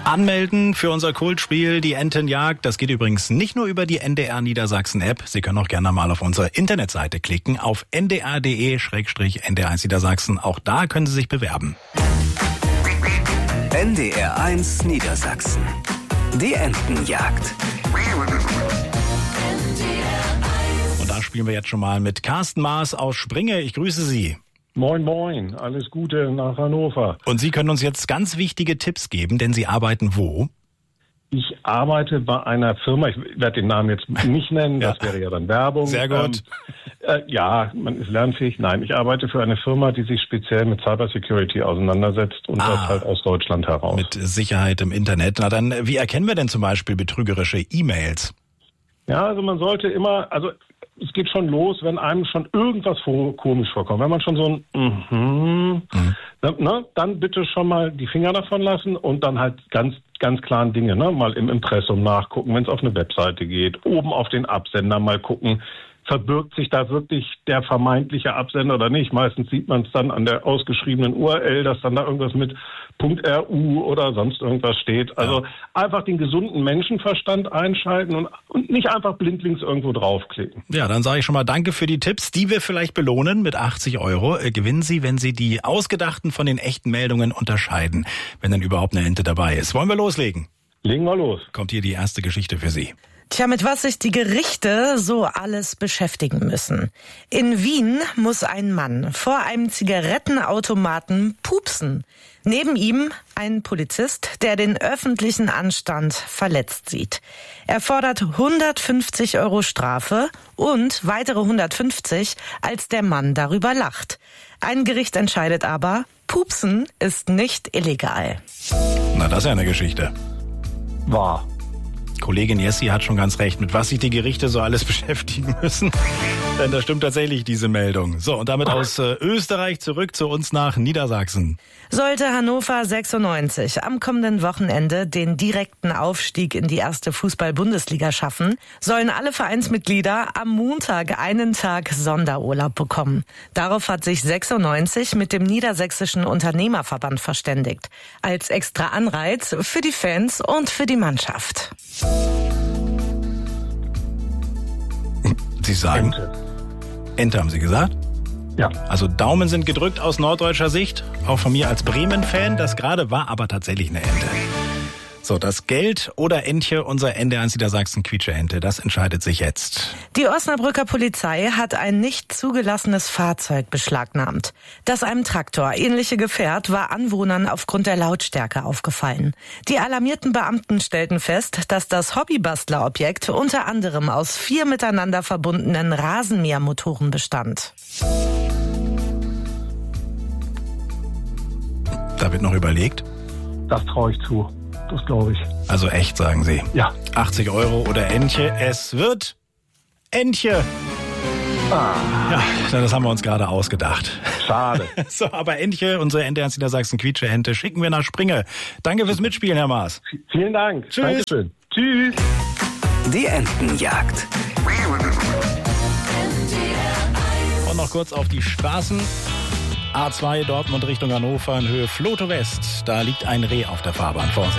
Anmelden für unser Kultspiel, die Entenjagd. Das geht übrigens nicht nur über die NDR Niedersachsen App. Sie können auch gerne mal auf unsere Internetseite klicken, auf ndr.de/NDR1 Niedersachsen. Auch da können Sie sich bewerben. NDR1 Niedersachsen. Die Entenjagd. Und da spielen wir jetzt schon mal mit Carsten Maas aus Springe. Ich grüße Sie. Moin, moin. Alles Gute nach Hannover. Und Sie können uns jetzt ganz wichtige Tipps geben, denn Sie arbeiten wo? Ich arbeite bei einer Firma, ich werde den Namen jetzt nicht nennen, das wäre ja dann Werbung. Sehr gut. Ja, man ist lernfähig. Nein, ich arbeite für eine Firma, die sich speziell mit Cybersecurity auseinandersetzt und das halt aus Deutschland heraus. Mit Sicherheit im Internet. Na dann, wie erkennen wir denn zum Beispiel betrügerische E-Mails? Ja, also man sollte immer, also es geht schon los, wenn einem schon irgendwas komisch vorkommt. Wenn man schon so ein dann bitte schon mal die Finger davon lassen und dann halt ganz klaren Dinge, mal im Impressum nachgucken, wenn es auf eine Webseite geht, oben auf den Absender mal gucken, verbirgt sich da wirklich der vermeintliche Absender oder nicht. Meistens sieht man es dann an der ausgeschriebenen URL, dass dann da irgendwas mit .ru oder sonst irgendwas steht. Also einfach den gesunden Menschenverstand einschalten und nicht einfach blindlings irgendwo draufklicken. Ja, dann sage ich schon mal danke für die Tipps, die wir vielleicht belohnen mit 80 €. Gewinnen Sie, wenn Sie die ausgedachten von den echten Meldungen unterscheiden, wenn dann überhaupt eine Ente dabei ist. Wollen wir loslegen? Legen wir los. Kommt hier die erste Geschichte für Sie. Tja, mit was sich die Gerichte so alles beschäftigen müssen. In Wien muss ein Mann vor einem Zigarettenautomaten pupsen. Neben ihm ein Polizist, der den öffentlichen Anstand verletzt sieht. Er fordert 150 € Strafe und weitere 150, als der Mann darüber lacht. Ein Gericht entscheidet aber, Pupsen ist nicht illegal. Na, das ist ja eine Geschichte. Wahr. Kollegin Jessie hat schon ganz recht, mit was sich die Gerichte so alles beschäftigen müssen. Denn da stimmt tatsächlich diese Meldung. So, und damit aus Österreich zurück zu uns nach Niedersachsen. Sollte Hannover 96 am kommenden Wochenende den direkten Aufstieg in die erste Fußball-Bundesliga schaffen, sollen alle Vereinsmitglieder am Montag einen Tag Sonderurlaub bekommen. Darauf hat sich 96 mit dem Niedersächsischen Unternehmerverband verständigt. Als extra Anreiz für die Fans und für die Mannschaft. Sie sagen? Ente haben Sie gesagt? Ja. Also Daumen sind gedrückt aus norddeutscher Sicht, auch von mir als Bremen-Fan. Das gerade war aber tatsächlich eine Ente. So, das Geld oder Entche, unser NDR1 Niedersachsen Quietsche-Ente, das entscheidet sich jetzt. Die Osnabrücker Polizei hat ein nicht zugelassenes Fahrzeug beschlagnahmt. Das einem Traktor ähnliche Gefährt war Anwohnern aufgrund der Lautstärke aufgefallen. Die alarmierten Beamten stellten fest, dass das Hobbybastlerobjekt unter anderem aus 4 miteinander verbundenen Rasenmähermotoren bestand. Da wird noch überlegt. Das traue ich zu. Das glaube ich. Also echt, sagen Sie. Ja. 80 € oder Entche. Es wird Entche. Ja, das haben wir uns gerade ausgedacht. Schade. So, aber Entche, unsere NDR1 Niedersachsen Quietsche-Ente, schicken wir nach Springe. Danke fürs Mitspielen, Herr Maas. Vielen Dank. Tschüss. Dankeschön. Tschüss. Die Entenjagd. Und noch kurz auf die Straßen. A2 Dortmund Richtung Hannover in Höhe Floto West. Da liegt ein Reh auf der Fahrbahn. Vorsicht.